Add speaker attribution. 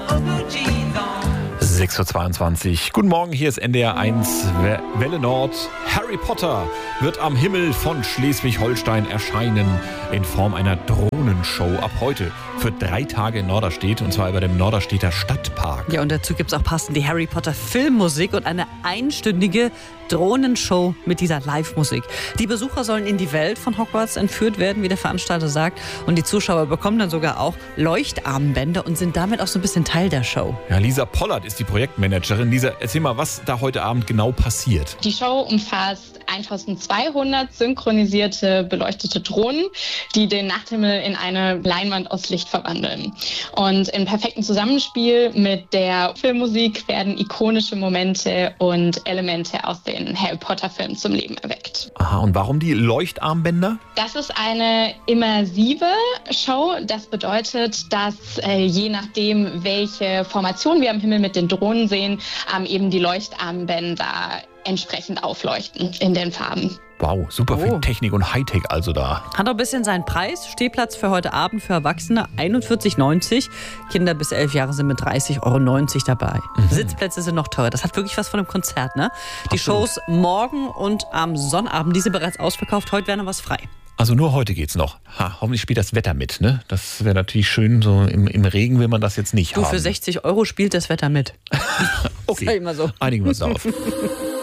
Speaker 1: 6:22 Uhr. Guten Morgen, hier ist NDR 1 Welle Nord. Harry Potter wird am Himmel von Schleswig-Holstein erscheinen in Form einer Drohnenshow ab heute für 3 Tage in Norderstedt, und zwar über dem Norderstedter Stadtpark.
Speaker 2: Ja, und dazu gibt es auch passend die Harry Potter Filmmusik und eine einstündige Drohnenshow mit dieser Live-Musik. Die Besucher sollen in die Welt von Hogwarts entführt werden, wie der Veranstalter sagt. Und die Zuschauer bekommen dann sogar auch Leuchtarmbänder und sind damit auch so ein bisschen Teil der Show.
Speaker 1: Ja, Lisa Pollard ist die Projektmanagerin. Lisa, erzähl mal, was da heute Abend genau passiert.
Speaker 3: Die Show umfasst 1200 synchronisierte, beleuchtete Drohnen, die den Nachthimmel in eine Leinwand aus Licht verwandeln. Und im perfekten Zusammenspiel mit der Filmmusik werden ikonische Momente und Elemente aus den Harry Potter-Filmen zum Leben erweckt.
Speaker 1: Aha, und warum die Leuchtarmbänder?
Speaker 3: Das ist eine immersive Show. Das bedeutet, dass je nachdem, welche Formation wir am Himmel mit den Drohnen sehen, eben die Leuchtarmbänder entsprechend aufleuchten in den Farben.
Speaker 1: Wow, super viel Technik und Hightech also da.
Speaker 2: Hat auch ein bisschen seinen Preis. Stehplatz für heute Abend für Erwachsene 41,90. Kinder bis 11 Jahre sind mit 30,90 € dabei. Sitzplätze sind noch teuer. Das hat wirklich was von einem Konzert, ne? Die Shows morgen und am Sonnabend, die sind bereits ausverkauft. Heute wäre noch was frei.
Speaker 1: Also nur heute geht's noch. Hoffentlich spielt das Wetter mit, ne? Das wäre natürlich schön, so im Regen will man das jetzt nicht haben.
Speaker 2: Für 60 € spielt das Wetter mit.
Speaker 1: Okay,
Speaker 2: Sag ich mal so.
Speaker 1: einigen wir uns darauf.